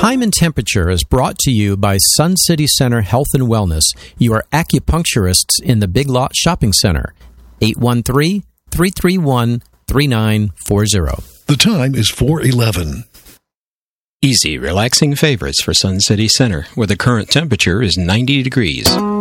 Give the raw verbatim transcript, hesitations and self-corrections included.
Time and Temperature is brought to you by Sun City Center Health and Wellness. You are acupuncturists in the Big Lot Shopping Center. eight one three, three three one, three nine four zero. The time is four eleven. Easy, relaxing favorites for Sun City Center, where the current temperature is ninety degrees.